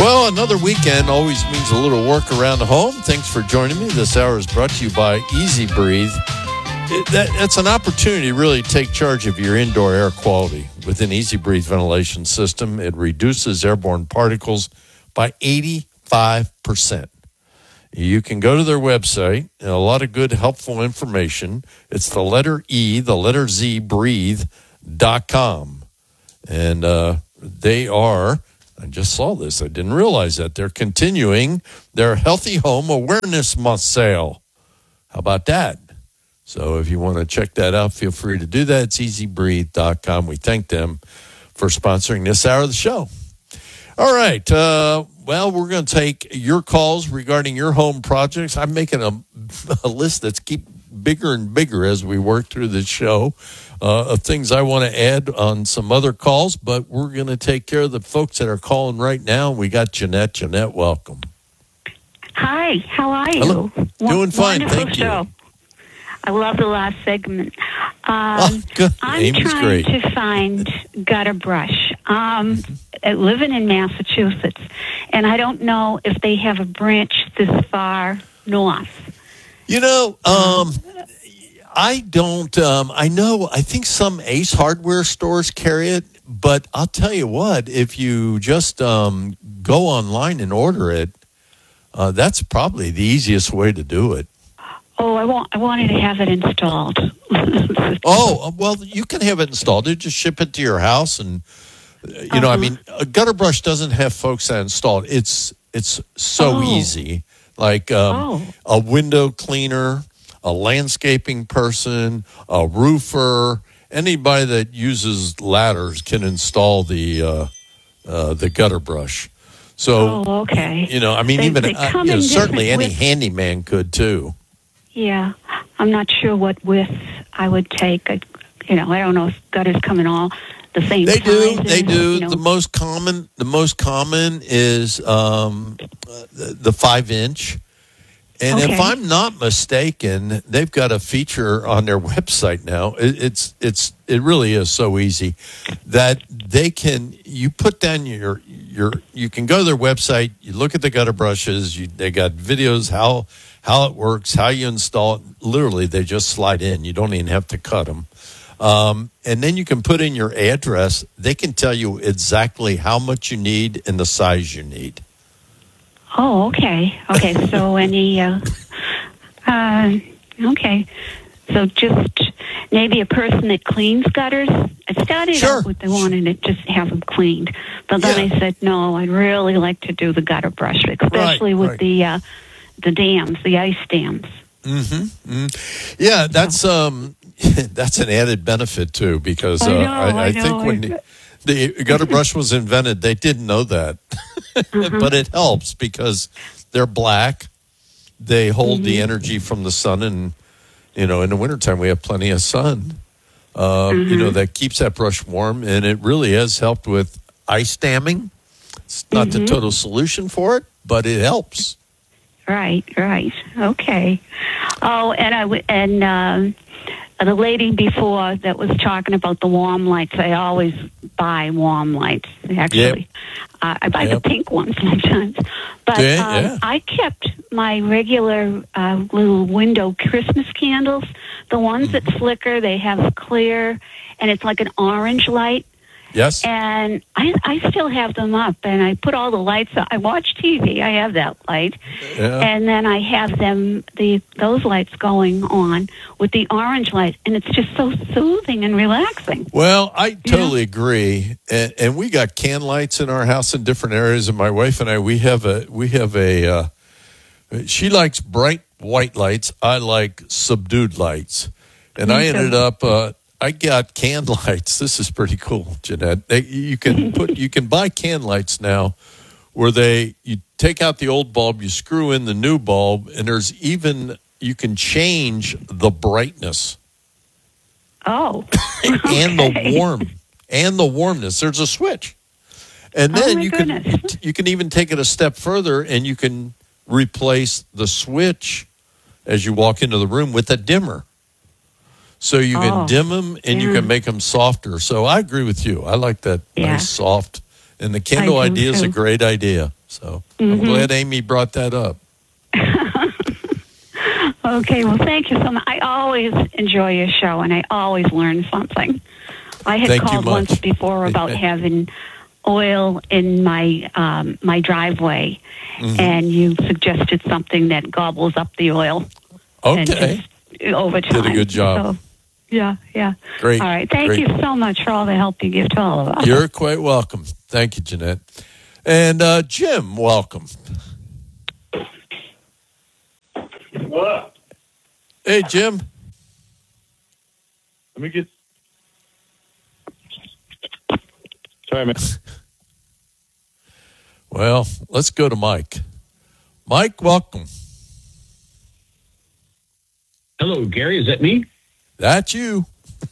Well, another weekend always means a little work around the home. Thanks for joining me. This hour is brought to you by Easy Breathe. That's an opportunity to really take charge of your indoor air quality. With an Easy Breathe ventilation system, it reduces airborne particles by 85%. You can go to their website, and a lot of good, helpful information. It's the letter E, the letter Z, breathe.com. And they are, I just saw this, I didn't realize that, they're continuing their Healthy Home Awareness Month sale. How about that? So if you want to check that out, feel free to do that. It's easybreathe.com. We thank them for sponsoring this hour of the show. All right. Well, we're going to take your calls regarding your home projects. I'm making a list that's keep bigger and bigger as we work through this show of things I want to add on some other calls, but we're going to take care of the folks that are calling right now. We got Jeanette. Jeanette, welcome. Hi, how are you? Hello. Doing fine, Wonderful thank show. you. I love the last segment. Good. I'm Amy's trying great. to find gutter brush. Living in Massachusetts, and I don't know if they have a branch this far north. You know, I don't. I think some Ace Hardware stores carry it, but I'll tell you what, if you just go online and order it, that's probably the easiest way to do it. Oh, I wanted to have it installed. Oh, well, you can have it installed. They just ship it to your house, and you know, I mean, a gutter brush doesn't have folks that install it. It's so easy, like a window cleaner, a landscaping person, a roofer, anybody that uses ladders can install the gutter brush. So, okay. You know, I mean, They come in certainly any different widths. handyman could too. Yeah, I'm not sure what width I would take. I don't know if gutters come in all the same They do. sizes, They do. you know. The most common is the 5-inch. And if I'm not mistaken, they've got a feature on their website now. It really is so easy that you put down you can go to their website, you look at the gutter brushes, they got videos how it works, how you install it. Literally, they just slide in. You don't even have to cut them. And then you can put in your address. They can tell you exactly how much you need and the size you need. Oh, okay. Okay, so okay. So just maybe a person that cleans gutters. I started out with they wanted to just have them cleaned. But then I said, no, I'd really like to do the gutter brush, especially with the dams, the ice dams. Mm-hmm. Yeah, that's an added benefit too, because I think when the gutter brush was invented, they didn't know that, but it helps because they're black. They hold the energy from the sun, and in the wintertime we have plenty of sun. That keeps that brush warm, and it really has helped with ice damming. It's not the total solution for it, but it helps. Right. Okay. Oh, and the lady before that was talking about the warm lights. I always buy warm lights. Actually, I buy the pink ones sometimes. But I kept my regular little window Christmas candles. The ones that flicker. They have clear, and it's like an orange light. Yes. And I still have them up, and I put all the lights up. I watch TV. I have that light. Yeah. And then I have those lights going on with the orange light, and it's just so soothing and relaxing. Well, I totally agree. And we got can lights in our house in different areas, and my wife and I, we have a she likes bright white lights. I like subdued lights. And I ended up I got can lights. This is pretty cool, Jeanette. You can buy can lights now where you take out the old bulb, you screw in the new bulb, and you can change the brightness. Oh. and the warmness. There's a switch. And then you can even take it a step further, and you can replace the switch as you walk into the room with a dimmer. So you can dim them, and you can make them softer. So I agree with you. I like that nice soft. And the candle idea is a great idea. So I'm glad Amy brought that up. Okay, well, thank you so much. I always enjoy your show, and I always learn something. I had Thank you called much. once before about having oil in my my driveway, and you suggested something that gobbles up the oil. And Okay. just over time. Did a good job. So, yeah. Great. All right. Thank you so much for all the help you give to all of us. You're quite welcome. Thank you, Jeanette. And Jim, welcome. What? Hey, Jim. Let me get. Sorry, man. Well, let's go to Mike. Mike, welcome. Hello, Gary. Is that me? That's you.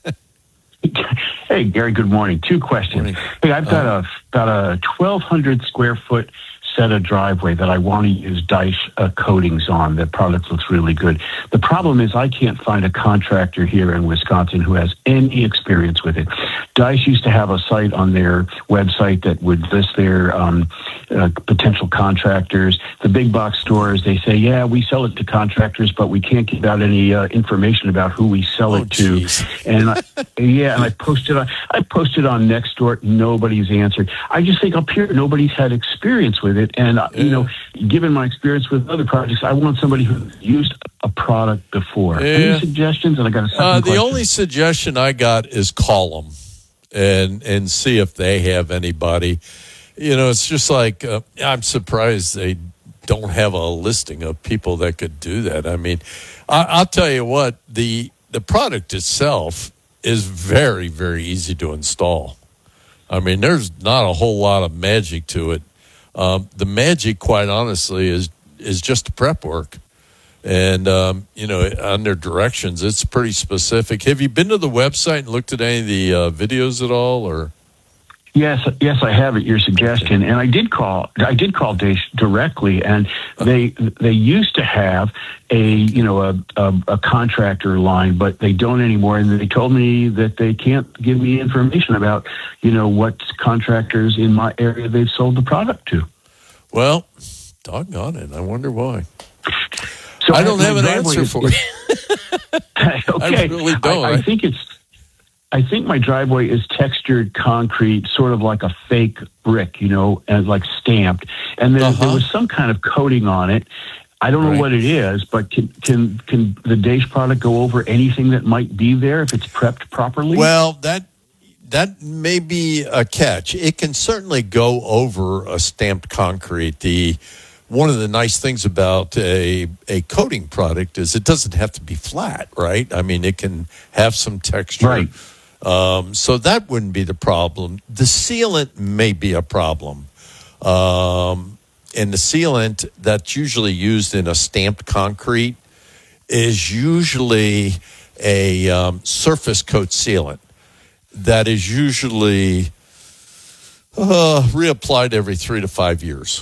Hey, Gary. Good morning. Two questions. Morning. Hey, I've got about a 1,200 square foot set of driveway that I want to use Dice coatings on. The product looks really good. The problem is I can't find a contractor here in Wisconsin who has any experience with it. Dice used to have a site on their website that would list their potential contractors. The big box stores, they say, yeah, we sell it to contractors, but we can't give out any information about who we sell it to. Geez. And I posted on Nextdoor. Nobody's answered. I just think up here nobody's had experience with it. And given my experience with other projects, I want somebody who's used a product before. Any suggestions? And I got a second The question. only suggestion I got is call them and see if they have anybody. It's just like I'm surprised they don't have a listing of people that could do that. I mean, I'll tell you what, the product itself is very, very easy to install. I mean, there's not a whole lot of magic to it. The magic, quite honestly, is just the prep work. And, on their directions, it's pretty specific. Have you been to the website and looked at any of the videos at all, or? Yes, I have at your suggestion, and I did call Dish directly, and they used to have a contractor line, but they don't anymore, and they told me that they can't give me information about what contractors in my area they've sold the product to. Well, doggone it, I wonder why. So I don't have an driveway answer for you. Okay, I really don't. I think my driveway is textured concrete, sort of like a fake brick, and like stamped. And then there was some kind of coating on it. I don't know what it is, but can the Dish product go over anything that might be there if it's prepped properly? Well, that may be a catch. It can certainly go over a stamped concrete. One of the nice things about a coating product is it doesn't have to be flat, right? I mean, it can have some texture. Right. So that wouldn't be the problem. The sealant may be a problem. And the sealant that's usually used in a stamped concrete is usually a surface coat sealant that is usually reapplied every 3 to 5 years.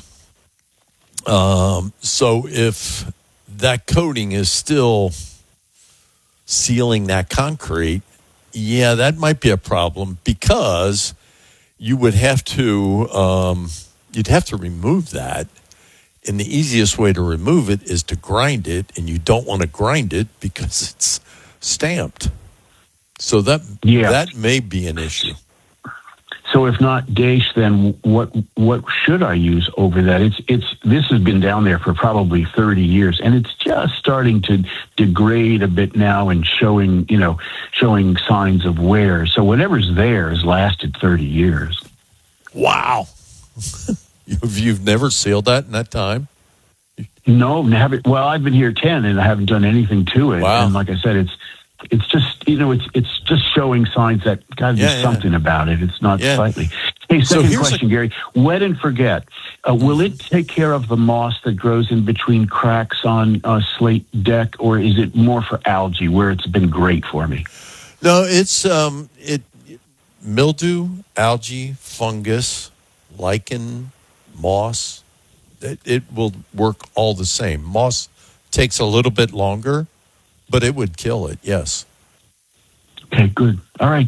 So if that coating is still sealing that concrete, yeah, that might be a problem because you would have to you'd have to remove that. And the easiest way to remove it is to grind it, and you don't want to grind it because it's stamped. So that may be an issue. So if not Dish, then what should I use over that? This has been down there for probably 30 years, and it's just starting to degrade a bit now and showing signs of wear. So whatever's there has lasted 30 years. Wow. You've never sealed that in that time? No, haven't. Well, I've been here 10 and I haven't done anything to it. Wow. And like I said, it's just it's just showing signs that got to do something about it. It's not slightly. Hey, second question, Gary. Wet and forget. Will it take care of the moss that grows in between cracks on a slate deck, or is it more for algae, where it's been great for me? No, it's mildew, algae, fungus, lichen, moss. It will work all the same. Moss takes a little bit longer, but it would kill it, yes. Okay, good. All right.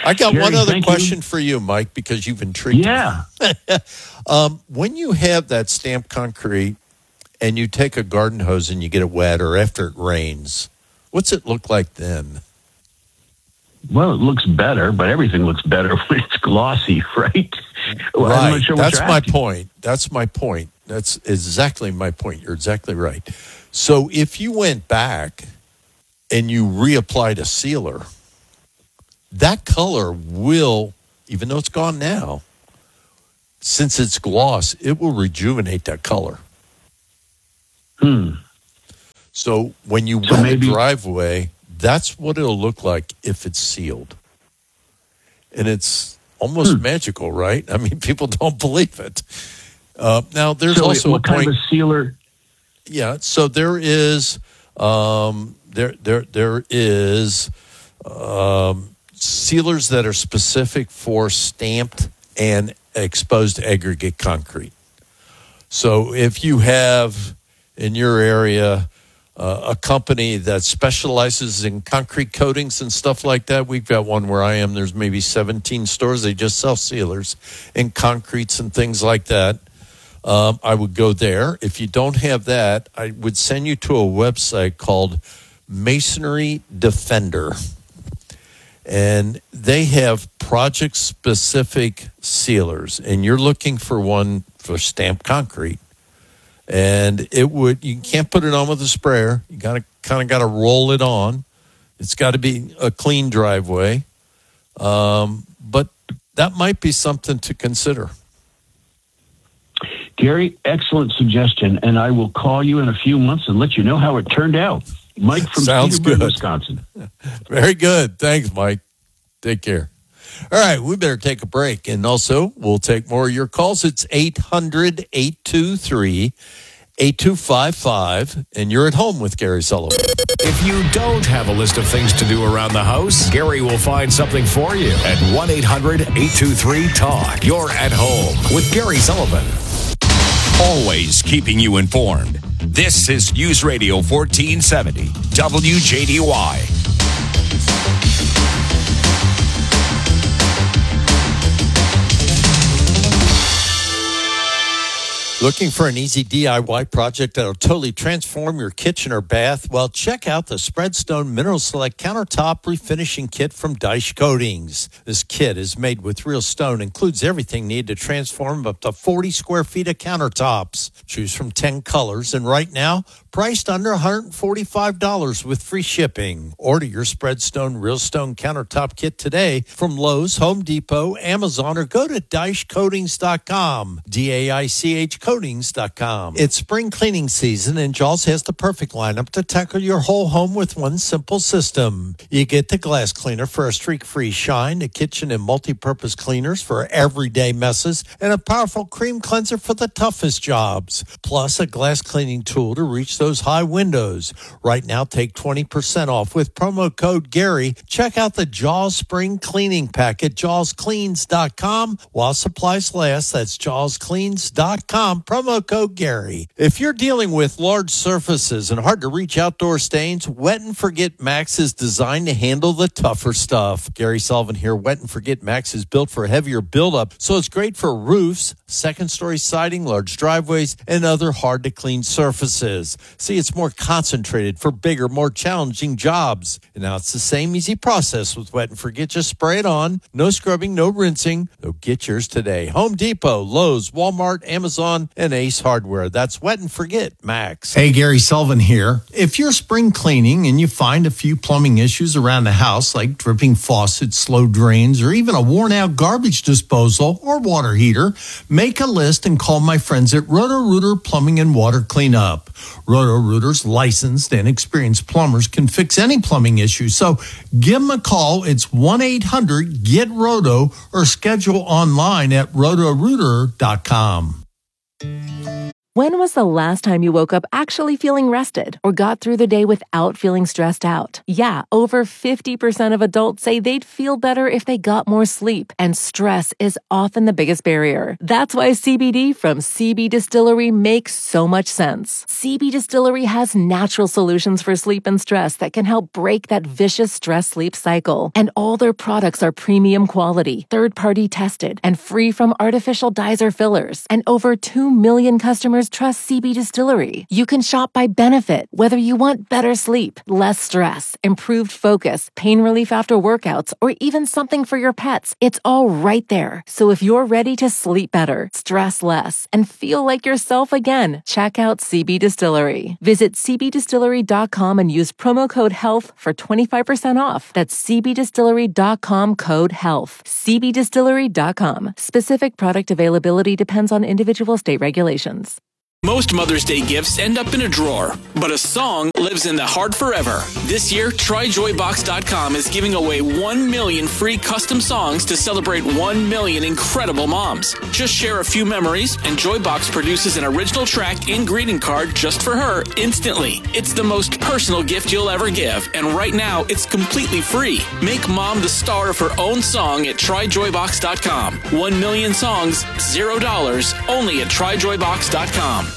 I got Gary, one other thank question you. for you, Mike, because you've intrigued Yeah. me. When you have that stamped concrete and you take a garden hose and you get it wet, or after it rains, what's it look like then? Well, it looks better, but everything looks better when it's glossy, right? Well, I'm Right. not sure what That's you're my asking. point. That's my point. That's exactly my point. You're exactly right. So if you went back and you reapplied a sealer, that color will, even though it's gone now, since it's gloss, it will rejuvenate that color. So when you So wet a maybe- driveway, that's what it'll look like if it's sealed. And it's almost magical, right? I mean, people don't believe it. Now, there's So also a what kind point. of a sealer? Yeah, so there is there is sealers that are specific for stamped and exposed aggregate concrete. So if you have in your area a company that specializes in concrete coatings and stuff like that, we've got one where I am. There's maybe 17 stores. They just sell sealers and concretes and things like that. I would go there. If you don't have that, I would send you to a website called Masonry Defender. And they have project-specific sealers. And you're looking for one for stamped concrete. And you can't put it on with a sprayer. You got to roll it on. It's got to be a clean driveway. But that might be something to consider. Gary, excellent suggestion, and I will call you in a few months and let you know how it turned out. Mike from Sounds Cedarburg, good. Wisconsin. Very good. Thanks, Mike. Take care. All right, we better take a break. And also, we'll take more of your calls. It's 800-823-8255, and you're at home with Gary Sullivan. If you don't have a list of things to do around the house, Gary will find something for you at 1-800-823-TALK. You're at home with Gary Sullivan. Always keeping you informed. This is News Radio 1470, WJDY. Looking for an easy DIY project that'll totally transform your kitchen or bath? Well, check out the Spreadstone Mineral Select Countertop Refinishing Kit from Dyche Coatings. This kit is made with real stone, includes everything needed to transform up to 40 square feet of countertops. Choose from 10 colors, and right now, priced under $145 with free shipping. Order your Spreadstone Real Stone Countertop Kit today from Lowe's, Home Depot, Amazon, or go to DycheCoatings.com. DAICH Coatings.com. It's spring cleaning season, and Jaws has the perfect lineup to tackle your whole home with one simple system. You get the glass cleaner for a streak-free shine, the kitchen and multi-purpose cleaners for everyday messes, and a powerful cream cleanser for the toughest jobs. Plus, a glass cleaning tool to reach those high windows. Right now, take 20% off with promo code Gary. Check out the Jaws Spring Cleaning Pack at JawsCleans.com while supplies last. That's JawsCleans.com. Promo code Gary. If you're dealing with large surfaces and hard to reach outdoor stains, Wet and Forget Max is designed to handle the tougher stuff. Gary Sullivan here. Wet and Forget Max is built for heavier buildup, so it's great for roofs, second-story siding, large driveways, and other hard-to-clean surfaces. See, it's more concentrated for bigger, more challenging jobs. And now it's the same easy process with Wet and Forget. Just spray it on. No scrubbing, no rinsing. So get yours today. Home Depot, Lowe's, Walmart, Amazon, and Ace Hardware. That's Wet and Forget Max. Hey, Gary Sullivan here. If you're spring cleaning and you find a few plumbing issues around the house, like dripping faucets, slow drains, or even a worn-out garbage disposal or water heater, make a list and call my friends at Roto-Rooter Plumbing and Water Cleanup. Roto-Rooter's licensed and experienced plumbers can fix any plumbing issue. So give them a call. It's 1-800-GET-ROTO or schedule online at rotorooter.com. When was the last time you woke up actually feeling rested or got through the day without feeling stressed out? Yeah, over 50% of adults say they'd feel better if they got more sleep, and stress is often the biggest barrier. That's why CBD from CB Distillery makes so much sense. CB Distillery has natural solutions for sleep and stress that can help break that vicious stress-sleep cycle. And all their products are premium quality, third-party tested, and free from artificial dyes or fillers. And over 2 million customers trust CB Distillery. You can shop by benefit, whether you want better sleep, less stress, improved focus, pain relief after workouts, or even something for your pets. It's all right there. So if you're ready to sleep better, stress less, and feel like yourself again, check out CB Distillery. Visit cbdistillery.com and use promo code HEALTH for 25% off. That's cbdistillery.com code HEALTH. cbdistillery.com. Specific product availability depends on individual state regulations. Most Mother's Day gifts end up in a drawer, but a song lives in the heart forever. This year, TryJoyBox.com is giving away 1 million free custom songs to celebrate 1 million incredible moms. Just share a few memories, and Joybox produces an original track and greeting card just for her instantly. It's the most personal gift you'll ever give, and right now, it's completely free. Make mom the star of her own song at TryJoyBox.com. 1 million songs, $0, only at TryJoyBox.com.